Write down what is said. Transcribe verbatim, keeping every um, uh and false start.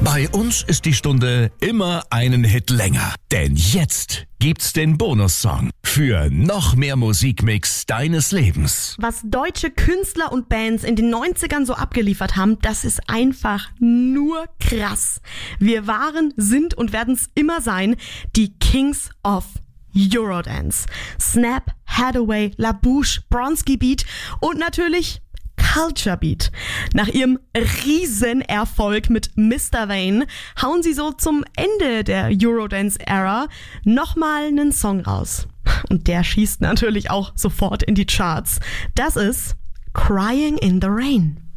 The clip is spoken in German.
Bei uns ist die Stunde immer einen Hit länger. Denn jetzt gibt's den Bonussong für noch mehr Musikmix deines Lebens. Was deutsche Künstler und Bands in den neunzigern so abgeliefert haben, das ist einfach nur krass. Wir waren, sind und werden's immer sein, die Kings of Eurodance. Snap, Hathaway, La Bouche, Bronski Beat und natürlich Culture Beat. Nach ihrem Riesenerfolg mit Mister Vain hauen sie so zum Ende der Eurodance-Ära nochmal einen Song raus. Und der schießt natürlich auch sofort in die Charts. Das ist Crying in the Rain.